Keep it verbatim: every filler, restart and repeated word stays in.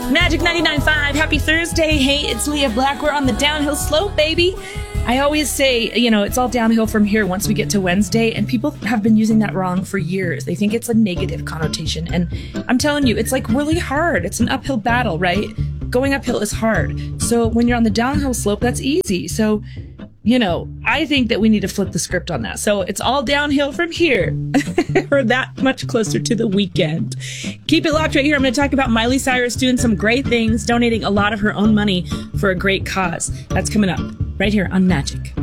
Magic ninety-nine point five, happy Thursday. Hey, it's Leah Black. We're on the downhill slope, baby. I always say, you know, it's all downhill from here once we get to Wednesday, and people have been using that wrong for years. They think it's a negative connotation, and I'm telling you, it's like really hard. It's an uphill battle, right? Going uphill is hard. So when you're on the downhill slope, that's easy. So, you know, I think that we need to flip the script on that. So it's all downhill from here. We're that much closer to the weekend. Keep it locked right here. I'm going to talk about Miley Cyrus doing some great things, donating a lot of her own money for a great cause. That's coming up right here on Magic.